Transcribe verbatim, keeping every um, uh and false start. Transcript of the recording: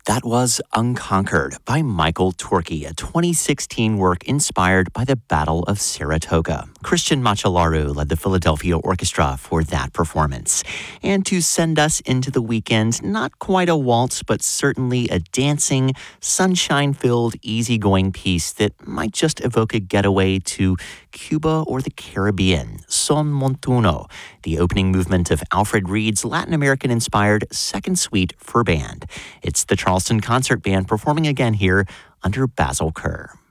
That was Unconquered by Michael Torkey, a twenty sixteen work inspired by the Battle of Saratoga. Christian Machalaru led the Philadelphia Orchestra for that performance. And to send us into the weekend, not quite a waltz, but certainly a dancing, sunshine-filled, easygoing piece that might just evoke a getaway to Cuba or the Caribbean. Son Montuno, the opening movement of Alfred Reed's Latin American-inspired Second Suite for band. It's the Charleston Concert Band performing again here under Basil Kerr.